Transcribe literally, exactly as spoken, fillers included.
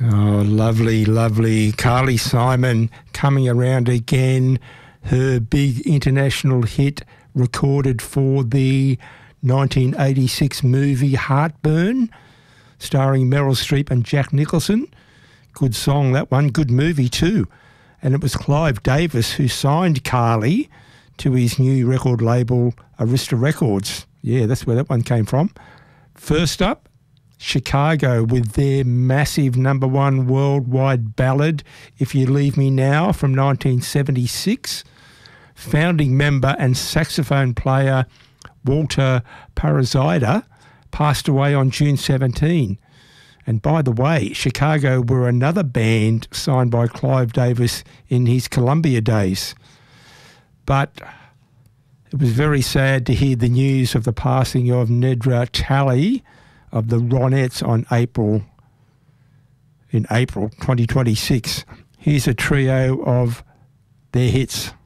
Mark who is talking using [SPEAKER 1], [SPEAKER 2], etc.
[SPEAKER 1] Oh, lovely, lovely. Carly Simon coming around again. Her big international hit recorded for the nineteen eighty-six movie Heartburn, starring Meryl Streep and Jack Nicholson. Good song, that one. Good movie too. And it was Clive Davis who signed Carly to his new record label, Arista Records. Yeah, that's where that one came from. First up, Chicago with their massive number one worldwide ballad, If You Leave Me Now, from nineteen seventy-six. Founding member and saxophone player Walter Parazida passed away on June seventeenth. And by the way, Chicago were another band signed by Clive Davis in his Columbia days. But it was very sad to hear the news of the passing of Nedra Talley of the Ronettes on April, in April twenty twenty-six. Here's a trio of their hits.